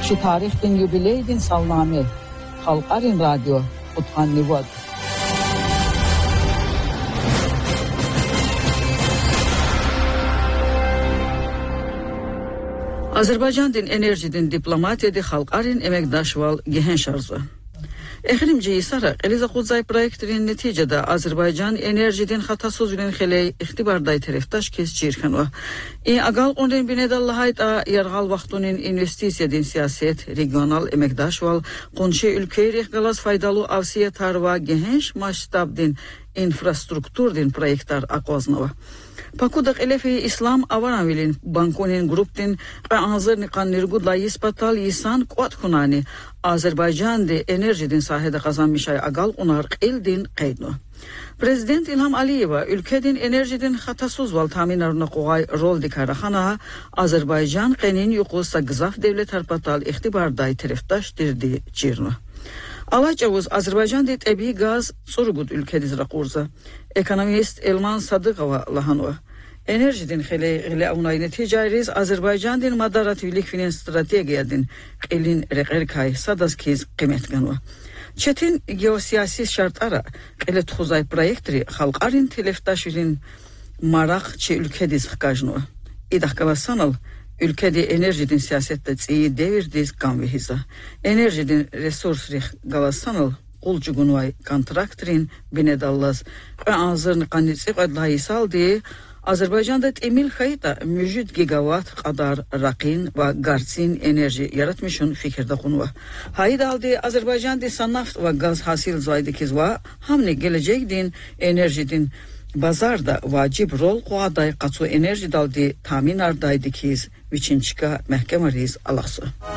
Şi tarixdin yubileydin salname. Halqarin radyo Utqannivad. Azərbaycandın enerjidin diplomatiyadi xalqarin emekdaşval gehen şarjı. Exilimci isara Eliza Qudzay proyektinin neticede Azerbaycan enerjidin hatasız ülün xeley ixtibarday tereftaş kes çirxanwa. Agal onden binedallahayt yargal vaxtunin investisiya siyaset regional emekdaşval qonşe ülkeyrik galas faydalı avsiye tarva gehenş maştabdin infrastrukturdin proyektar aqoznava. Pakudaq elefi İslam avaranvilin bankonin gruptin hazır niqan nirgudla yispatal yisan quat kunani Azerbaycan'da enerjidin sahede kazanmışay agal unar eldin qaydnu. Prezident İlham Aliyeva ülkedin enerjidin hatasız val taminarına qoğay rol dikaraxana Azerbaycan qenin yuqusa gızaf devlet harpatal ixtibarday tereftaş dirdi çirnu. Alacavuz Azerbaycan'da tabii gaz sorugud ülkediz raqurza. Ekonomist Elman Sadıqova lahanova. Enerjidin xele avnayını ticariz Azerbaycan'din madaratvilik finin stratejiyadin qelin reqerkay sadas kez qiymetganwa. Çetin geosiyasi şartlara qele txuzay proyektri xalqarin teleftaşirin maraq çe ülkediz xqajnwa. İdaqkavasanal ülkede enerjidin siyasette tsiyi devirdiz kanvehiza. Enerjidin resursrih galasanal olcugunvay kontraktrin binedallaz. Azırını qanitsi qadlayı saldi. Azerbaycan'da temil xayta müjid gigawatt kadar raqin ve gartsin enerji yaratmışın fikirde konuva. Hayid aldı Azerbaycan'da sanaft ve gaz hasil zaydikiz ve hamne gelecekdin enerjidin bazarda vacib rol qoğaday qatsu enerji daldi tamin ardaydikiz viçinçika mehkemariz alaqsı.